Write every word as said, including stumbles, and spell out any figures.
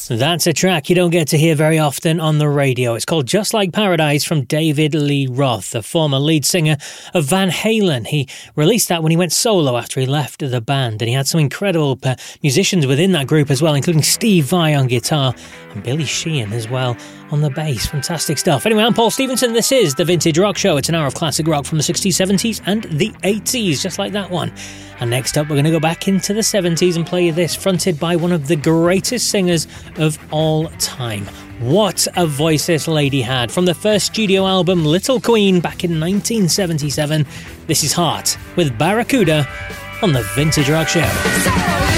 That's a track you don't get to hear very often on the radio. It's called Just Like Paradise from David Lee Roth, the former lead singer of Van Halen. He released that when he went solo after he left the band, and he had some incredible uh, musicians within that group as well, including Steve Vai on guitar and Billy Sheehan as well on the bass. Fantastic stuff. Anyway, I'm Paul Stevenson. This is The Vintage Rock Show. It's an hour of classic rock from the sixties, seventies and the eighties, just like that one. And next up, we're going to go back into the seventies and play you this, fronted by one of the greatest singers of all time. What a voice this lady had. From the first studio album, Little Queen, back in nineteen seventy-seven, this is Heart with Barracuda on The Vintage Rock Show.